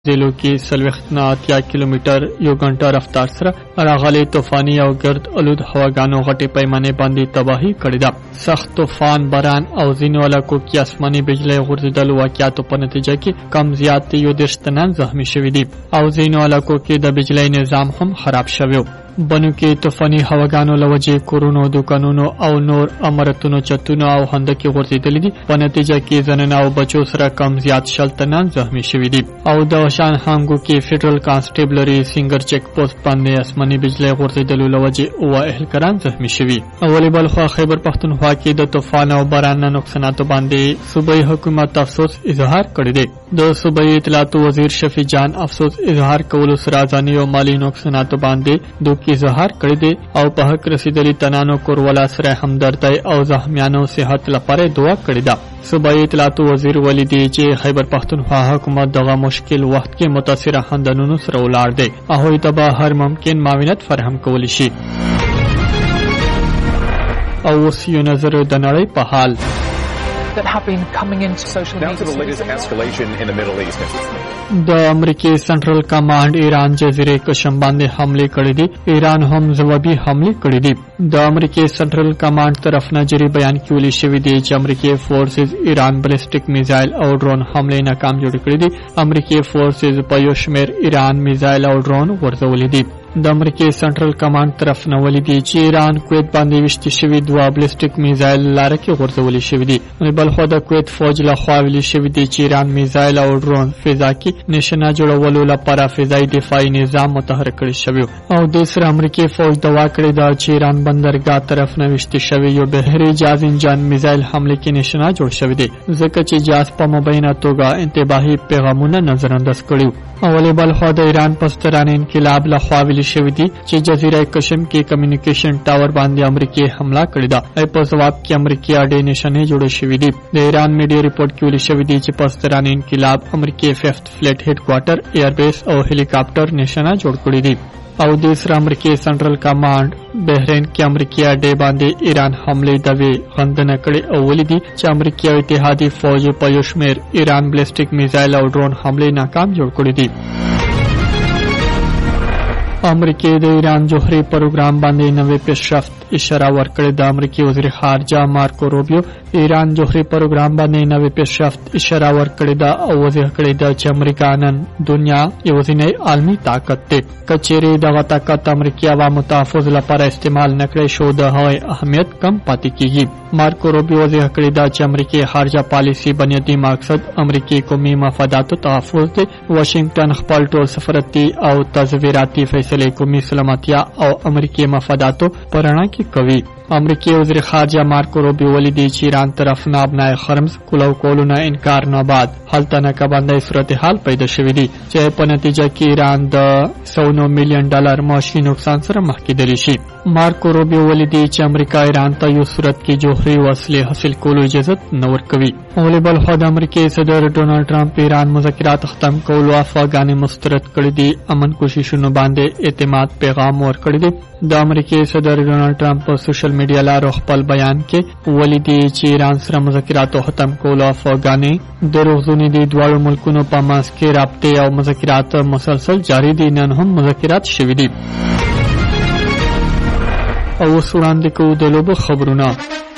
ضلعو کې 40 کیلومتر یو غنټه رفتار سره راغلي طوفاني او ګرد الود هواګانو غټي پیمانه باندې تباہي کړې ده. سخت طوفان، باران او ځینو علاقو کې آسماني بجلی غورځېدلو واقعاتو په نتیجه کې کم زیات 11 تنان زخمی شوي دي او ځینو علاقو کې د بجلی نظام هم خراب شوی. بنو کې طوفاني هواګانو لوجه کورونو، دکانونو او نور امارتونو، چتونو او هندکې غورځېدلې دي. په نتیجه کې زنانه او بچو سره کم زیات 60 تنان زخمی شوي دي او د شان هانګو کې فدرل کانسټیبلری سنگر چیک پوسټ باندې آسماني بجلی غورځېدلو لوجه او اهلکاران زخمی شوي. اولی بل خو خیبر پختونخوا کې د طوفان او باران نقصاناتو باندې صوبایي حکومت افسوس اظهار کړی دی. د صوبایي اطلاعات وزیر شفیع جان افسوس اظهار کولو سره ځاني او مالی نقصاناتو باندې دوی اظهار کړی دی او په حق رسیدلی تنانو کوروالا سره همدردی او زخمیانو صحت لپاره دعا کړې ده. صوبایي اطلاعات وزیر ولی دی چې خیبر پختونخوا حکومت دغه مشکل وخت کې متاثره خاندانونو سره ولاړ دی او هغوی ته به هر ممکن معاونت فراهم کولی شي. او اوس یو نظر د نړۍ په حال that have been coming into social media. Now to the latest escalation in the Middle East. د امریکای سنټرل کمانډ ایران جزیره کشم باندې حمله کړې دي. ایران هم ځوابي حمله کړې دي. د امریکای سنټرل کمانډ طرف نه جری بیان کې ویل شوی دی چې امریکای فورسز ایران بلسټیک میزایل او ډرون حمله ناکام جوړ کړې دي. امریکای فورسز په یو شمېر ایران میزایل او ډرون ورزولې دي. د امریکای سنټرل کمانډ طرف نه ویل دي چې ایران کویت باندې وشتي شوی دوه بلسټیک میزایل لاره کې غورځولې شوی دي. بل خو د کویت فوج له خوا ویل شوی دی چې ایران میزایل او ډرون فضا کې نشانه جوړولو لپاره فضایي دفاعي نظام متحرک کړی شوی او د سره امریکای فوج دوا کړې ده چې ایران بندرګاه طرف نه وشتي شوی یو بهري جاز انجن میزایل حمله کې نشانه جوړ شوی دی ځکه چې جاز په مبینه توګه انتباهي پیغامونه نظر انداز کړیو. اولی بل خو د ایران پستران انقلاب له خوا ویل شوی دی چې جزیره کشم کې کمیونیکیشن ټاور باندې امریکای حمله کړې ده. په جواب کې امریکای اډې نشانه جوړ شوی دی. د ایران میډیا ریپورت کې ویل شوی دی چې پستران انقلاب امریکای 5th فلیټ هډ کوارټر ایر بیس او هلیکاپټر نشانه جوړ کړی دی او د سره امریکای سنټرل کمانډ بحرین کې امریکای اډې باندې ایران حمله دوی غندنه کړې او ولیدي چې امریکای اتحادي فوج په یو شمېر ایران بلسټیک میزایل او ډرون حمله ناکام جوړ کړی دي. امریکای د ایران جوهري پروګرام باندې نوې پیشرفت اشاره ورکړې. د امریکای وزیر خارجه مارکو روبیو ایران جوهري پروګرام باندې نوې پیشرفت اشاره ورکړې ده او واضح کړې ده چې امریکا نن دنیا یوازینی عالمي طاقت دی. کچېرې دغه طاقت امریکای عوامو تحفظ لپاره استعمال نکړی شو د هغوی اهمیت کم پاتې کیږي. مارکو روبیو واضح کړې ده چې امریکای خارجه پالیسي بنیادي مقصد امریکای قومي مفاداتو تحفظ دی. واشنگټن خپل ټول سفارتي او تظاهراتي فیصلې قومي سلامتیا او امریکای مفاداتو په رڼا کې کوي. امریکای وزیر خارجه مارکو روبیو ولیدي چې ایران طرف نه ابنای خرمز کولو کولونه انکار نه بعد هلته ناکبندۍ صورتحال پیدا شوې دي چې په نتیجه کې ایران د $100 میلیون معاشي نقصان سره مخ کېدلی شي. مارکو روبیو ولیدي چې امریکا ایران ته یو صورت کې جوهري وسلې حاصل کولو اجازه نه ورکوي. اولی بل خو د امریکای صدر ډونالډ ټرمپ ایران مذاکرات ختم کولو افغانې مسترد کړي دي. امن کوششونو باندې اعتماد پیغام ورکړی دی. د امریکای صدر ډونالډ ټرمپ په سوشل میډیا لارو خپل بیان کې ولیدي چې ایران سره مذاکرات ختم کولو افغانې دروغجنې دي. دواړو ملکونو په منځ کې رابطې او مذاکرات مسلسل جاری دي. نن هم مذاکرات شوي دي. او اوس وړاندې کوو د لوبو خبرونه.